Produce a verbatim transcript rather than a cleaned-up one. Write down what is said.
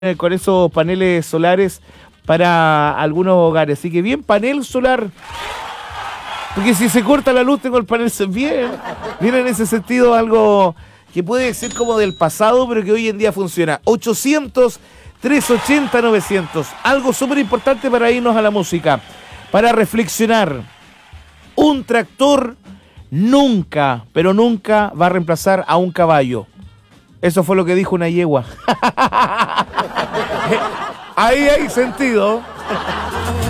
eh, con esos paneles solares para algunos hogares. Así que bien, panel solar. Porque si se corta la luz, tengo el panel bien. Bien, en ese sentido, algo que puede ser como del pasado, pero que hoy en día funciona. ochocientos, trescientos ochenta, novecientos. Algo súper importante para irnos a la música, para reflexionar. Un tractor nunca, pero nunca va a reemplazar a un caballo. Eso fue lo que dijo una yegua. Ahí hay sentido.